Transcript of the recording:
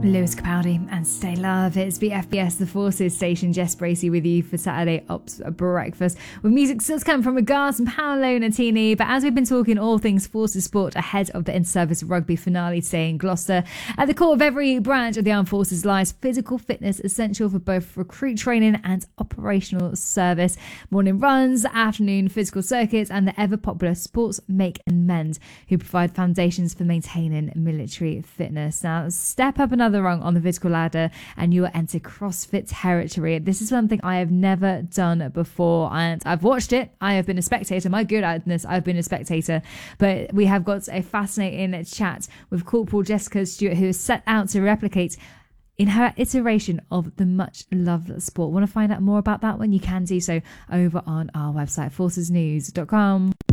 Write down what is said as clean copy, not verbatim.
Lewis Capaldi and Stay Love. It's the FBS The Forces station. Jess Bracey with you for Saturday Ops Breakfast, with music still to come from Regards and Paolo Nutini. But as we've been talking all things Forces sport ahead of the Inter-Service Rugby finale today in Gloucester, at the core of every branch of the Armed Forces lies physical fitness, essential for both recruit training and operational service. Morning runs, afternoon physical circuits, and the ever popular Sports Make and Mend, who provide foundations for maintaining military fitness. Now, step up another rung on the physical ladder and you will enter CrossFit territory. This is something I have never done before, and I've watched it. I have been a spectator. My goodness, I've been a spectator. But we have got a fascinating chat with Corporal Jessica Stewart, who has set out to replicate in her iteration of the much loved sport. Want to find out more about that one? You can do so over on our website, forcesnews.com.